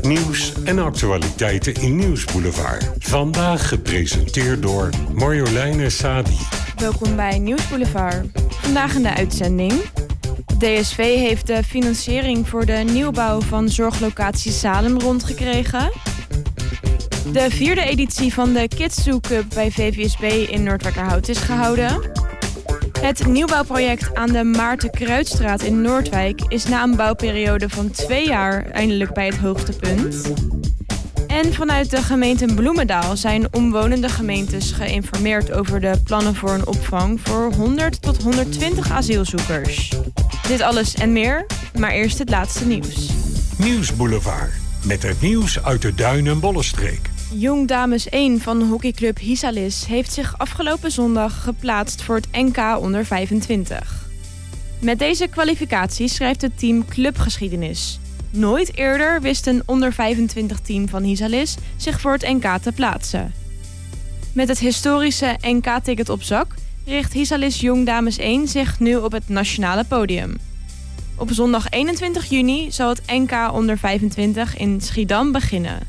Nieuws en actualiteiten in Nieuwsboulevard. Vandaag gepresenteerd door Marjoleine Sadi. Welkom bij Nieuwsboulevard. Vandaag in de uitzending. DSV heeft de financiering voor de nieuwbouw van zorglocatie Salem rondgekregen. De 4e editie van de Kids Zoo Cup bij VVSB in Noordwijkerhout is gehouden. Het nieuwbouwproject aan de Maarten Kruidstraat in Noordwijk is na een bouwperiode van 2 jaar eindelijk bij het hoogste punt. En vanuit de gemeente Bloemendaal zijn omwonende gemeentes geïnformeerd over de plannen voor een opvang voor 100 tot 120 asielzoekers. Dit alles en meer, maar eerst het laatste nieuws. Nieuwsboulevard, met het nieuws uit de Duin- en Bollenstreek. Jong Dames 1 van hockeyclub Hisalis heeft zich afgelopen zondag geplaatst voor het NK onder 25. Met deze kwalificatie schrijft het team clubgeschiedenis. Nooit eerder wist een onder 25 team van Hisalis zich voor het NK te plaatsen. Met het historische NK-ticket op zak richt Hisalis Jong Dames 1 zich nu op het nationale podium. Op zondag 21 juni zal het NK onder 25 in Schiedam beginnen.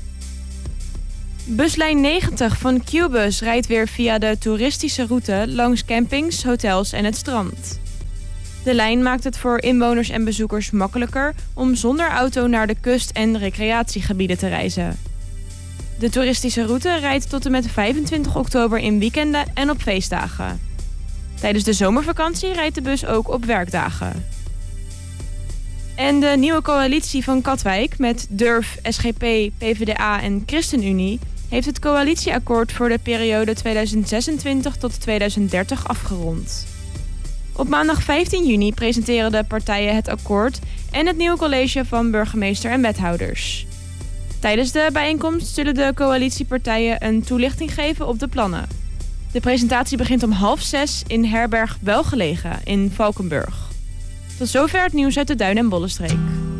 Buslijn 90 van QBus rijdt weer via de toeristische route langs campings, hotels en het strand. De lijn maakt het voor inwoners en bezoekers makkelijker om zonder auto naar de kust- en recreatiegebieden te reizen. De toeristische route rijdt tot en met 25 oktober in weekenden en op feestdagen. Tijdens de zomervakantie rijdt de bus ook op werkdagen. En de nieuwe coalitie van Katwijk met Durf, SGP, PvdA en ChristenUnie heeft het coalitieakkoord voor de periode 2026 tot 2030 afgerond. Op maandag 15 juni presenteren de partijen het akkoord en het nieuwe college van burgemeester en wethouders. Tijdens de bijeenkomst zullen de coalitiepartijen een toelichting geven op de plannen. De presentatie begint om 5:30 in herberg Welgelegen in Valkenburg. Tot zover het nieuws uit de Duin- en Bollenstreek.